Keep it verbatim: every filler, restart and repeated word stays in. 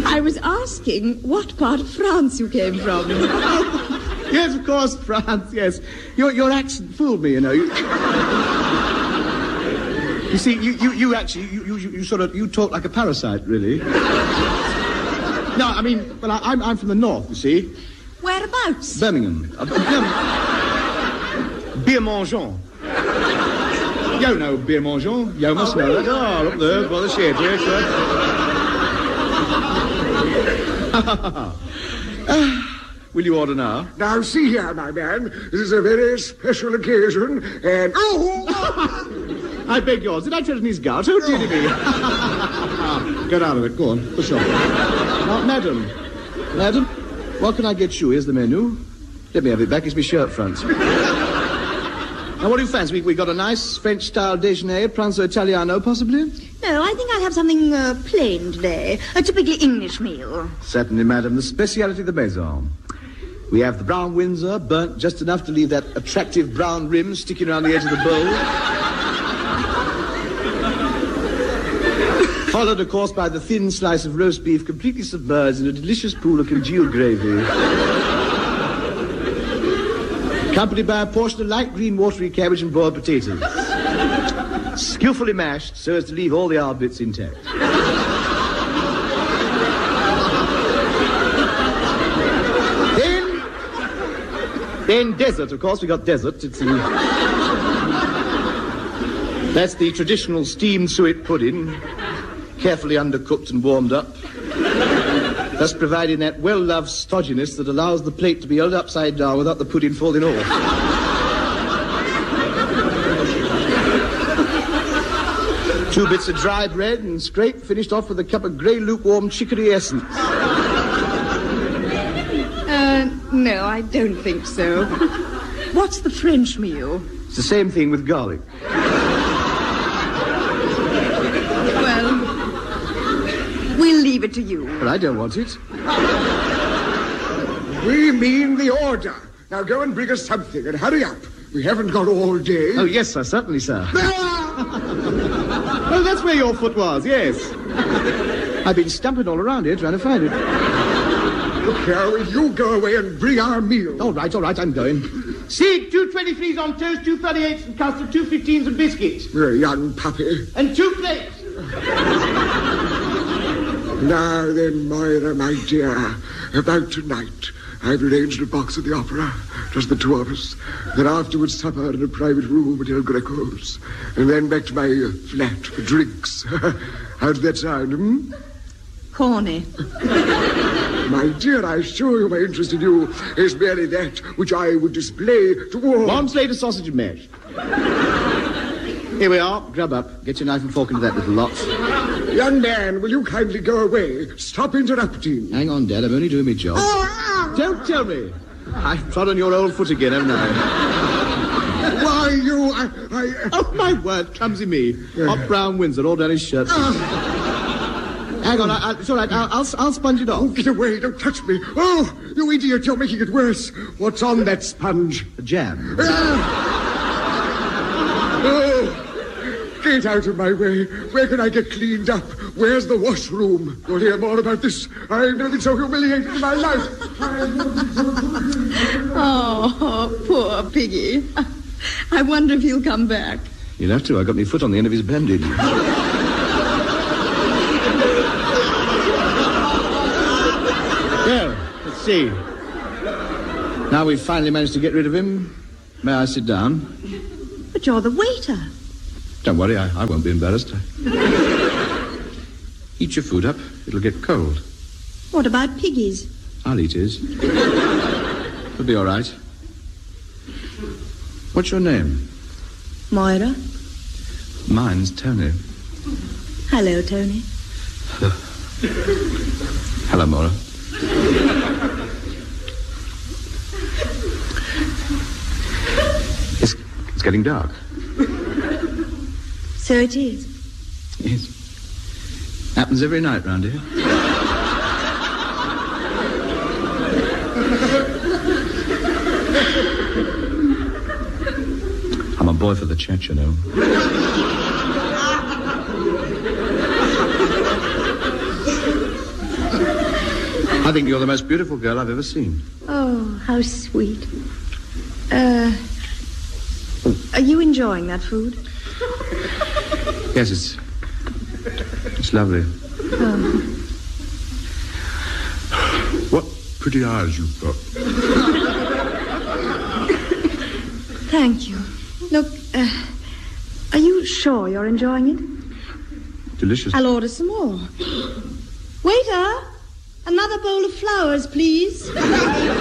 I was asking what part of France you came from. Yes, of course, France, yes. Your your accent fooled me, you know. You, you see, you, you, you actually, you, you, you sort of, you talk like a parasite, really. No, I mean, well, I, I'm, I'm from the north, you see. Whereabouts? Birmingham. Uh, Beer Mangeant. You know Beer Mangeant. You must oh, know that. Oh, up there, by the shed, yes, sir. uh, will you order now? Now, see here, my man. This is a very special occasion, and... Oh! I beg yours. Did I tread on his gout? Oh, dear me. Get out of it. Go on. Push on. Now, madam. Madam, what can I get you? Here's the menu. Let me have it back. It's my shirt front. Now, what do you fancy? We, we got a nice French-style déjeuner, pranzo Italiano, possibly? No, I think I'll have something uh, plain today. A typically English meal. Certainly, madam. The speciality of the maison. We have the brown Windsor, burnt just enough to leave that attractive brown rim sticking around the edge of the bowl. Followed, of course, by the thin slice of roast beef completely submerged in a delicious pool of congealed gravy. Accompanied by a portion of light green watery cabbage and boiled potatoes. Skillfully mashed so as to leave all the hard bits intact. then, then dessert, of course, we got dessert. It's the... That's the traditional steamed suet pudding, carefully undercooked and warmed up, thus providing that well-loved stodginess that allows the plate to be held upside down without the pudding falling off. Two bits of dry bread and scrape, finished off with a cup of grey lukewarm chicory essence. Uh, no, I don't think so. What's the French meal? It's the same thing with garlic. We'll leave it to you. But I don't want it. We mean the order. Now go and bring us something and hurry up. We haven't got all day. Oh, yes, sir, certainly, sir. Oh, that's where your foot was, yes. I've been stumping all around here trying to find it. Look here, will you go away and bring our meal? All right, all right, I'm going. See, two twenty-threes on toast, two thirty-eights and custard, two fifteens and biscuits. You're a young puppy. And two plates. Now then, Moira, my dear, about tonight. I've arranged a box at the opera, just the two of us. Then afterwards supper in a private room at El Greco's. And then back to my uh, flat for drinks. How does that sound, hmm? Corny. My dear, I assure you my interest in you is merely that which I would display to all... One plate of sausage and mash. Here we are. Grub up. Get your knife and fork into that little lot. Young man, will you kindly go away? Stop interrupting. Hang on, Dad. I'm only doing my job. Oh, Don't tell me. I've trod on your old foot again, haven't I? Why, you... I... I... Oh, my word. Clumsy me. Hot brown Windsor all down his shirt. Uh, Hang on. I, I, it's all right. I'll, I'll, I'll sponge it off. Oh, get away. Don't touch me. Oh, you idiot. You're making it worse. What's on that sponge? A jam. Uh, oh... Get out of my way. Where can I get cleaned up? Where's the washroom? You'll hear more about this. I've never been so humiliated in my life. Oh, poor Piggy. I wonder if he'll come back. You'll have to. I got my foot on the end of his bandage. Well, let's see. Now we've finally managed to get rid of him. May I sit down? But you're the waiter. Don't worry, I, I won't be embarrassed. Eat your food up. It'll get cold. What about Piggy's? I'll eat his. It'll be all right. What's your name? Moira. Mine's Tony. Hello, Tony. Hello, Moira. It's, it's getting dark. So it is. Yes. Happens every night round here. I'm a boy for the church, you know. I think you're the most beautiful girl I've ever seen. Oh, how sweet. Uh, are you enjoying that food? Yes, it's... It's lovely. Oh. What pretty eyes you've got. Thank you. Look, uh, are you sure you're enjoying it? Delicious. I'll order some more. Waiter, another bowl of flowers, please.